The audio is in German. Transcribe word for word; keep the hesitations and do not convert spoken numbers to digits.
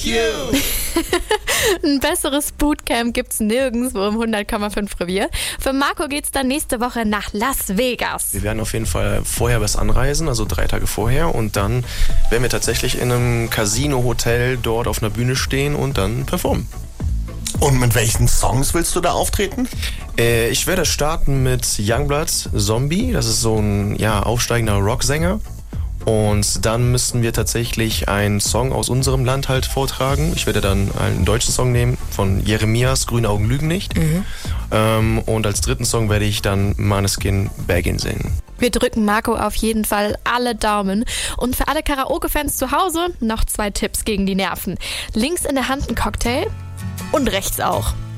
you. Ein besseres Bootcamp gibt's nirgendwo im hundert Komma fünf Revier. Für Marco geht's dann nächste Woche nach Las Vegas. Wir werden auf jeden Fall vorher was anreisen, also drei Tage vorher. Und dann werden wir tatsächlich in einem Casino-Hotel dort auf einer Bühne stehen und dann performen. Und mit welchen Songs willst du da auftreten? Äh, ich werde starten mit Youngblood Zombie. Das ist so ein ja, aufsteigender Rocksänger. Und dann müssten wir tatsächlich einen Song aus unserem Land halt vortragen. Ich werde dann einen deutschen Song nehmen von Jeremias Grüne Augen lügen nicht. Mhm. Ähm, und als dritten Song werde ich dann Måneskin Baggin singen. Wir drücken Marco auf jeden Fall alle Daumen. Und für alle Karaoke-Fans zu Hause noch zwei Tipps gegen die Nerven. Links in der Hand ein Cocktail und rechts auch.